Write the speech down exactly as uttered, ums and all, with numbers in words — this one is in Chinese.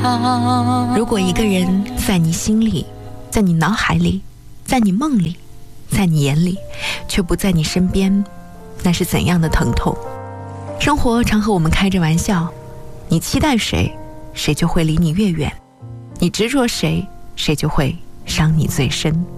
如果一个人在你心里，在你脑海里，在你梦里，在你眼里，却不在你身边，那是怎样的疼痛？生活常和我们开着玩笑，你期待谁，谁就会离你越远；你执着谁，谁就会伤你最深。